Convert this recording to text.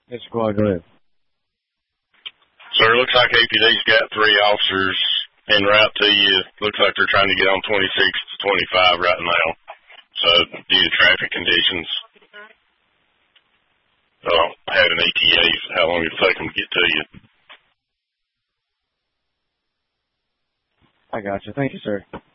Mr. Quad, go ahead. Sir, it looks like APD's got 3 officers en route to you. Looks like they're trying to get on 26 to 25 right now. So, due to traffic conditions, having ETAs, how long it'll take them to get to you. I got you. Thank you, sir.